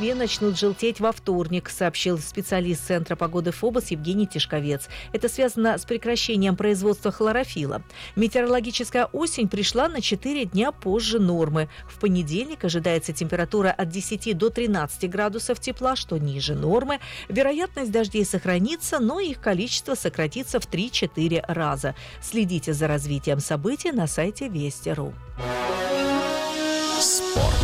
Москве начнут желтеть во вторник, сообщил специалист Центра погоды ФОБОС Евгений Тишковец. Это связано с прекращением производства хлорофилла. Метеорологическая осень пришла на 4 дня позже нормы. В понедельник ожидается температура от 10 до 13 градусов тепла, что ниже нормы. Вероятность дождей сохранится, но их количество сократится в 3-4 раза. Следите за развитием событий на сайте Вести.ру. Спорт.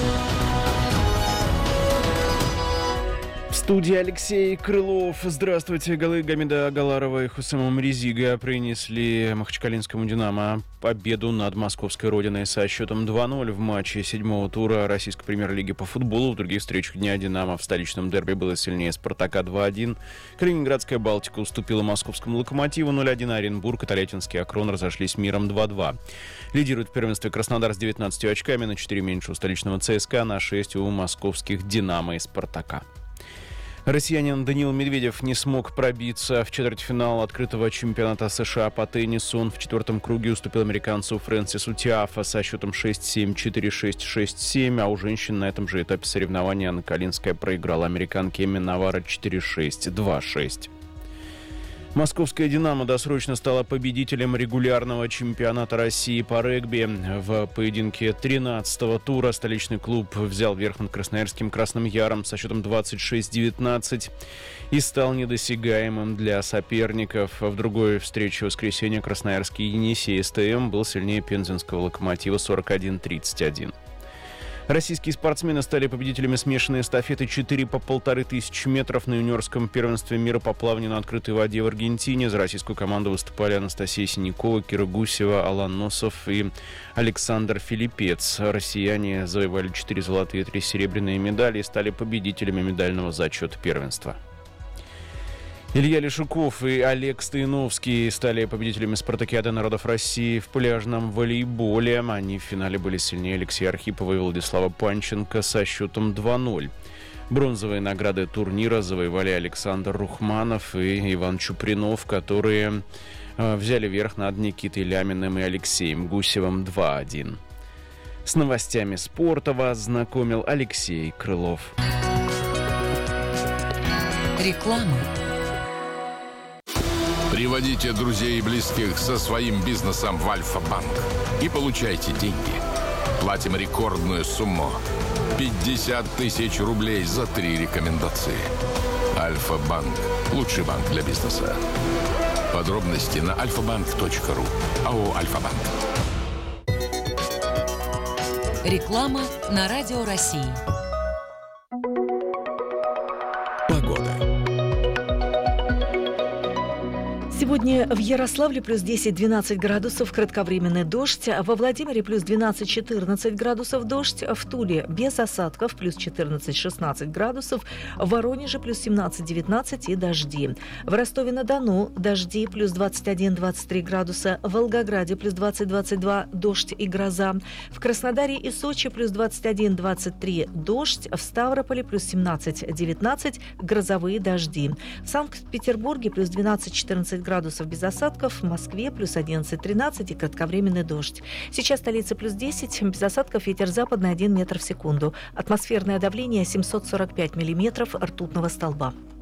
В студии Алексей Крылов. Здравствуйте. Голы Гамида Агаларова и Хусама Мрезига принесли махачкалинскому «Динамо» победу над московской родиной со счетом 2-0 в матче 7-го тура российской премьер-лиги по футболу. В других встречах дня «Динамо» в столичном дерби было сильнее «Спартака» 2-1. Калининградская «Балтика» уступила московскому «Локомотиву» 0-1. Оренбург и Тольяттинский «Акрон» разошлись миром 2-2. Лидирует в первенстве Краснодар с 19 очками, на 4 меньше у столичного ЦСКА, на 6 у московских «Динамо» и «Спартака». Россиянин Даниил Медведев не смог пробиться в четвертьфинал открытого чемпионата США по теннису. Он в четвертом круге уступил американцу Фрэнсису Тиафо со счетом 6-7, 4-6, 6-7, а у женщин на этом же этапе соревнования Анна Калинская проиграла американке Эмми Наварро 4-6, 2-6. Московская «Динамо» досрочно стала победителем регулярного чемпионата России по регби. В поединке 13-го тура столичный клуб взял верх над красноярским «Красным Яром» со счетом 26-19 и стал недосягаемым для соперников. В другой встрече в воскресенье красноярский «Енисей» СТМ был сильнее пензенского «Локомотива» 41-31. Российские спортсмены стали победителями смешанной эстафеты 4 по 1500 метров на юниорском первенстве мира по плаванию на открытой воде в Аргентине. За российскую команду выступали Анастасия Синякова, Кира Гусева, Алан Носов и Александр Филиппец. Россияне завоевали 4 золотые и 3 серебряные медали и стали победителями медального зачета первенства. Илья Лешуков и Олег Стояновский стали победителями спартакиады народов России в пляжном волейболе. Они в финале были сильнее Алексея Архипова и Владислава Панченко со счетом 2-0. Бронзовые награды турнира завоевали Александр Рухманов и Иван Чупринов, которые взяли верх над Никитой Ляминым и Алексеем Гусевым 2-1. С новостями спорта вас знакомил Алексей Крылов. Реклама. Приводите друзей и близких со своим бизнесом в Альфа-банк и получайте деньги. Платим рекордную сумму – 50 тысяч рублей за 3 рекомендации. Альфа-банк – лучший банк для бизнеса. Подробности на alfabank.ru. АО «Альфа-банк». Реклама на Радио России. Сегодня в Ярославле плюс 10-12 градусов, кратковременный дождь. Во Владимире плюс 12-14 градусов, дождь. В Туле без осадков плюс 14-16 градусов. В Воронеже плюс 17-19 и дожди. В Ростове-на-Дону дожди плюс 21-23 градуса. В Волгограде плюс 20-22 дождь и гроза. В Краснодаре и Сочи плюс 21-23 дождь. В Ставрополе плюс 17-19 грозовые дожди. В Санкт-Петербурге плюс 12-14 градусов без осадков, в Москве плюс 11-13 и кратковременный дождь. Сейчас столица плюс 10, без осадков, ветер западный 1 метр в секунду. Атмосферное давление 745 миллиметров ртутного столба.